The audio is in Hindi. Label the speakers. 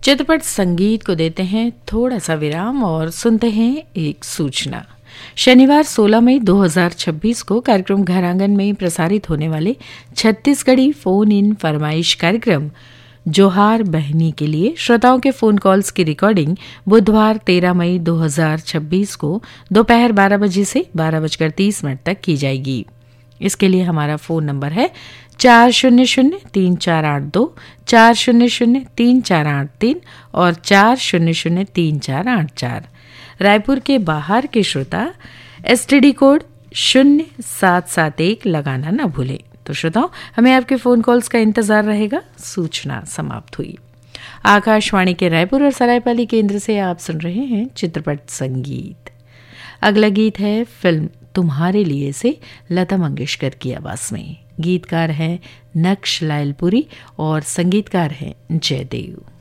Speaker 1: चित्रपट संगीत को देते हैं थोड़ा सा विराम और सुनते हैं एक सूचना। शनिवार 16 मई 2026 को कार्यक्रम घर आंगन में प्रसारित होने वाले छत्तीसगढ़ी फोन इन फरमाइश कार्यक्रम जोहार बहनी के लिए श्रोताओं के फोन कॉल्स की रिकॉर्डिंग बुधवार 13 मई 2026 को दोपहर 12 बजे से 12:30 तक की जाएगी। इसके लिए हमारा फोन नंबर है 40034824003483 और 40038484। रायपुर के बाहर के श्रोता एसटीडी कोड 0771 लगाना न भूलें। तो श्रोताओं, हमें आपके फोन कॉल्स का इंतजार रहेगा। सूचना समाप्त हुई। आकाशवाणी के रायपुर और सरायपाली केंद्र से आप सुन रहे हैं चित्रपट संगीत। अगला गीत है फिल्म तुम्हारे लिए से लता मंगेशकर की आवाज में। गीतकार हैं नक्श लायलपुरी और संगीतकार हैं जयदेव।